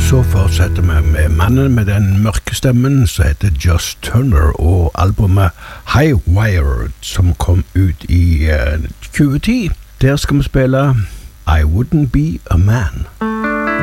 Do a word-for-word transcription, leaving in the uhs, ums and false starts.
så fortsetter vi med mannen med den mørke stemmen som heter Josh Turner og albumet High Wired som kom ut i uh, tjue ti. Der skal vi spille I Wouldn't Be a Man.